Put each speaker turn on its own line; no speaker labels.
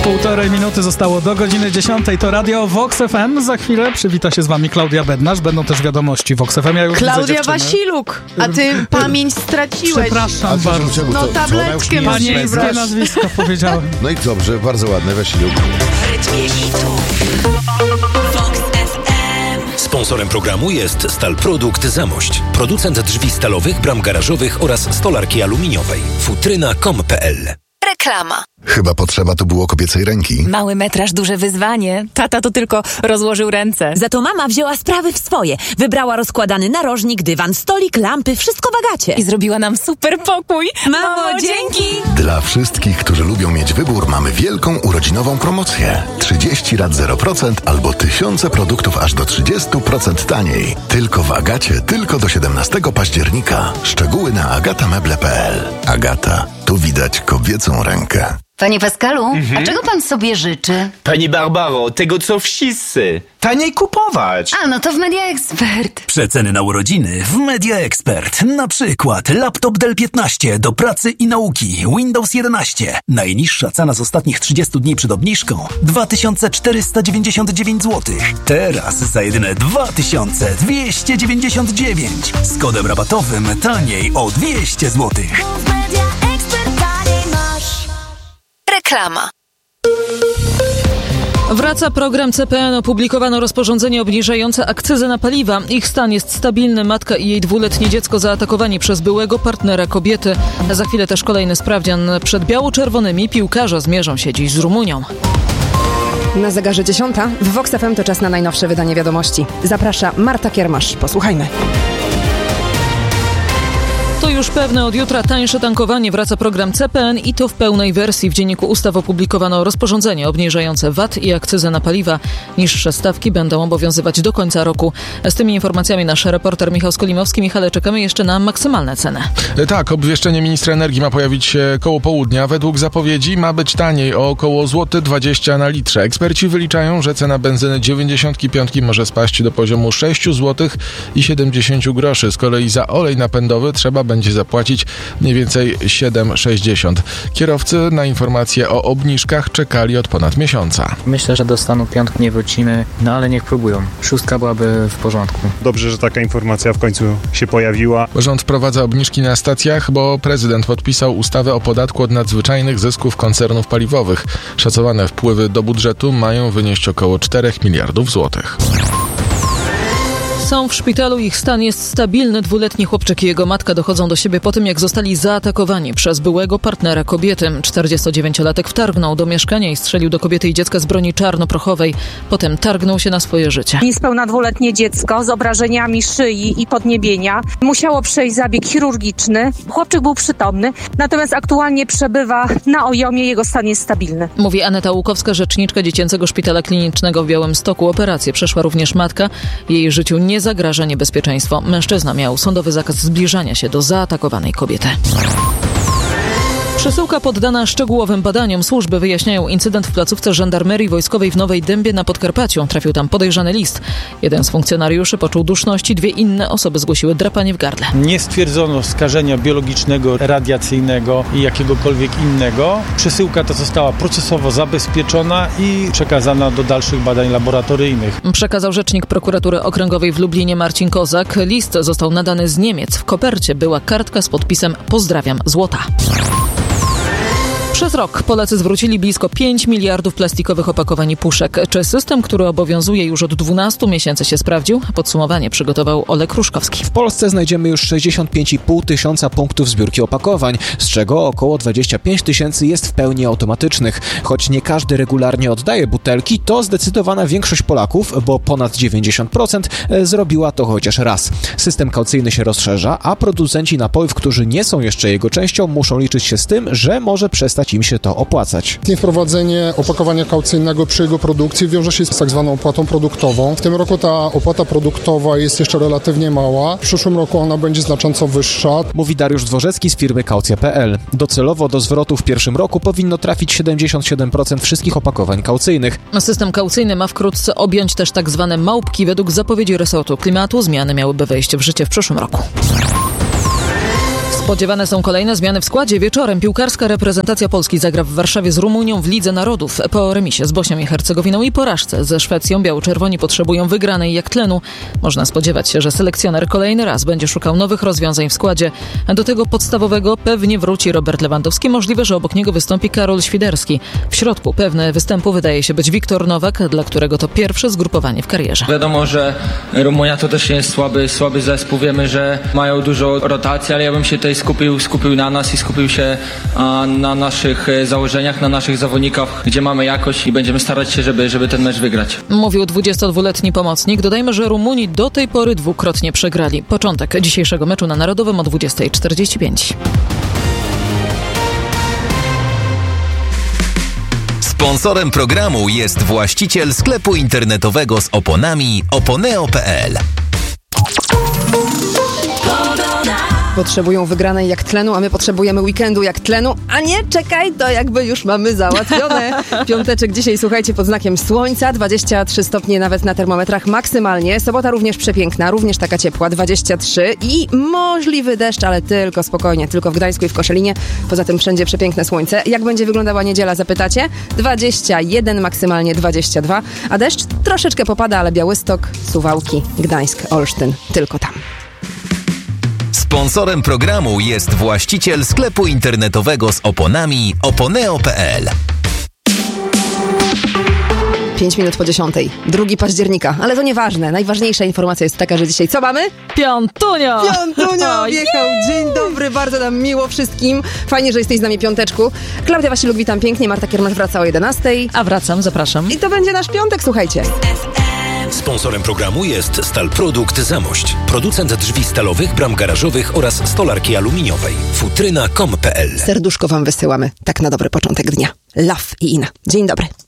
Półtorej minuty zostało do godziny 10. To Radio Vox FM. Za chwilę przywita się z wami Klaudia Bednarz. Będą też wiadomości Vox FM. Ja już
Klaudia Wasiluk, a ty pamięć straciłeś.
Przepraszam bardzo.
No tabletkę masz.
Panieńskie nazwisko powiedziałem.
No i dobrze, bardzo ładne, Wasiluk.
Sponsorem programu jest Stalprodukt Zamość. Producent drzwi stalowych, bram garażowych oraz stolarki aluminiowej. Futryna.com.pl.
Reklama.
Chyba potrzeba tu było kobiecej ręki.
Mały metraż, duże wyzwanie. Tata to tylko rozłożył ręce.
Za to mama wzięła sprawy w swoje. Wybrała rozkładany narożnik, dywan, stolik, lampy, wszystko w Agacie.
I zrobiła nam super pokój.
Mamo, dzięki!
Dla wszystkich, którzy lubią mieć wybór, mamy wielką urodzinową promocję. 30 lat 0% albo tysiące produktów aż do 30% taniej. Tylko w Agacie, tylko do 17 października. Szczegóły na agatameble.pl. Agata, tu widać kobiecą rękę.
Panie Pascalu, a czego pan sobie życzy?
Pani Barbaro, tego co wszyscy. Taniej kupować.
A, no to w Media Expert.
Przeceny na urodziny w Media Expert. Na przykład laptop Dell 15 do pracy i nauki. Windows 11. Najniższa cena z ostatnich 30 dni przed obniżką 2499 zł. Teraz za jedyne 2299. Z kodem rabatowym taniej o 200 zł.
Reklama.
Wraca program CPN. Opublikowano rozporządzenie obniżające akcyzę na paliwa. Ich stan jest stabilny. Matka i jej 2-letnie dziecko zaatakowani przez byłego partnera kobiety. Za chwilę też kolejny sprawdzian. Przed biało-czerwonymi piłkarze zmierzą się dziś z Rumunią.
Na zegarze 10. W Vox FM to czas na najnowsze wydanie wiadomości. Zaprasza Marta Kiermasz. Posłuchajmy.
To już pewne, od jutra tańsze tankowanie. Wraca program CPN i to w pełnej wersji. W Dzienniku Ustaw opublikowano rozporządzenie obniżające VAT i akcyzę na paliwa. Niższe stawki będą obowiązywać do końca roku. Z tymi informacjami nasz reporter Michał Skolimowski. Michale, czekamy jeszcze na maksymalne ceny.
Tak, obwieszczenie ministra energii ma pojawić się koło południa. Według zapowiedzi ma być taniej o około 0,20 zł na litrze. Eksperci wyliczają, że cena benzyny 95 może spaść do poziomu 6 zł i 70 groszy. Z kolei za olej napędowy trzeba będzie zapłacić mniej więcej 7,60. Kierowcy na informacje o obniżkach czekali od ponad miesiąca.
Myślę, że do stanu piątku nie wrócimy, no ale niech próbują. 6 byłaby w porządku.
Dobrze, że taka informacja w końcu się pojawiła.
Rząd wprowadza obniżki na stacjach, bo prezydent podpisał ustawę o podatku od nadzwyczajnych zysków koncernów paliwowych. Szacowane wpływy do budżetu mają wynieść około 4 miliardów złotych.
Są w szpitalu, ich stan jest stabilny. 2-letni chłopczyk i jego matka dochodzą do siebie po tym, jak zostali zaatakowani przez byłego partnera kobiety. 49-latek wtargnął do mieszkania i strzelił do kobiety i dziecka z broni czarnoprochowej. Potem targnął się na swoje życie.
Niespełna 2-letnie dziecko z obrażeniami szyi i podniebienia musiało przejść zabieg chirurgiczny. Chłopczyk był przytomny, natomiast aktualnie przebywa na OJOM-ie, jego stan jest stabilny.
Mówi Aneta Łukowska, rzeczniczka Dziecięcego Szpitala Klinicznego w Białymstoku. Operację przeszła również matka. Jej życiu nie zagraża niebezpieczeństwo. Mężczyzna miał sądowy zakaz zbliżania się do zaatakowanej kobiety. Przesyłka poddana szczegółowym badaniom. Służby wyjaśniają incydent w placówce żandarmerii wojskowej w Nowej Dębie na Podkarpaciu. Trafił tam podejrzany list. Jeden z funkcjonariuszy poczuł duszności, 2 inne osoby zgłosiły drapanie w gardle.
Nie stwierdzono skażenia biologicznego, radiacyjnego i jakiegokolwiek innego. Przesyłka ta została procesowo zabezpieczona i przekazana do dalszych badań laboratoryjnych.
Przekazał rzecznik prokuratury okręgowej w Lublinie Marcin Kozak. List został nadany z Niemiec. W kopercie była kartka z podpisem „Pozdrawiam, Złota”. Przez rok Polacy zwrócili blisko 5 miliardów plastikowych opakowań i puszek. Czy system, który obowiązuje już od 12 miesięcy się sprawdził? Podsumowanie przygotował Olek Ruszkowski.
W Polsce znajdziemy już 65,5 tysiąca punktów zbiórki opakowań, z czego około 25 tysięcy jest w pełni automatycznych. Choć nie każdy regularnie oddaje butelki, to zdecydowana większość Polaków, bo ponad 90%, zrobiła to chociaż raz. System kaucyjny się rozszerza, a producenci napojów, którzy nie są jeszcze jego częścią, muszą liczyć się z tym, że może przestać im się to opłacać.
Wprowadzenie opakowania kaucyjnego przy jego produkcji wiąże się z tak zwaną opłatą produktową. W tym roku ta opłata produktowa jest jeszcze relatywnie mała. W przyszłym roku ona będzie znacząco wyższa.
Mówi Dariusz Dworzecki z firmy Kaucja.pl. Docelowo do zwrotu w pierwszym roku powinno trafić 77% wszystkich opakowań kaucyjnych.
System kaucyjny ma wkrótce objąć też tak zwane małpki. Według zapowiedzi resortu klimatu zmiany miałyby wejść w życie w przyszłym roku. Spodziewane są kolejne zmiany w składzie. Wieczorem piłkarska reprezentacja Polski zagra w Warszawie z Rumunią w Lidze Narodów. Po remisie z Bośnią i Hercegowiną i porażce ze Szwecją biało-czerwoni potrzebują wygranej jak tlenu. Można spodziewać się, że selekcjoner kolejny raz będzie szukał nowych rozwiązań w składzie. Do tego podstawowego pewnie wróci Robert Lewandowski. Możliwe, że obok niego wystąpi Karol Świderski. W środku pewny występu wydaje się być Wiktor Nowak, dla którego to pierwsze zgrupowanie w karierze.
Wiadomo, że Rumunia to też nie jest słaby zespół. Wiemy, że mają dużo rotacji, ale ja bym się tutaj skupił na nas i skupił się na naszych założeniach, na naszych zawodnikach, gdzie mamy jakość i będziemy starać się, żeby ten mecz wygrać.
Mówił 22-letni pomocnik. Dodajmy, że Rumuni do tej pory dwukrotnie przegrali. Początek dzisiejszego meczu na Narodowym o 20:45.
Sponsorem programu jest właściciel sklepu internetowego z oponami oponeo.pl.
Potrzebują wygranej jak tlenu, a my potrzebujemy weekendu jak tlenu. A nie, czekaj, to jakby już mamy załatwione. Piąteczek dzisiaj, słuchajcie, pod znakiem słońca, 23 stopnie nawet na termometrach maksymalnie. Sobota również przepiękna, również taka ciepła, 23 i możliwy deszcz, ale tylko spokojnie, tylko w Gdańsku i w Koszalinie. Poza tym wszędzie przepiękne słońce. Jak będzie wyglądała niedziela, zapytacie? 21, maksymalnie 22, a deszcz troszeczkę popada, ale Białystok, Suwałki, Gdańsk, Olsztyn, tylko tam.
Sponsorem programu jest właściciel sklepu internetowego z oponami oponeo.pl.
5 minut po 10. 2 października, ale to nieważne. Najważniejsza informacja jest taka, że dzisiaj co mamy?
Piątunio!
Piątunio wjechał. Dzień dobry, bardzo nam miło wszystkim. Fajnie, że jesteś z nami, Piąteczku. Klaudia Wasiluk, witam pięknie. Marta Kiermasz wraca o 11.
A wracam, zapraszam.
I to będzie nasz piątek, słuchajcie.
Sponsorem programu jest Stalprodukt Zamość. Producent drzwi stalowych, bram garażowych oraz stolarki aluminiowej. Futryna.com.pl.
Serduszko wam wysyłamy. Tak na dobry początek dnia. Love i Ina. Dzień dobry.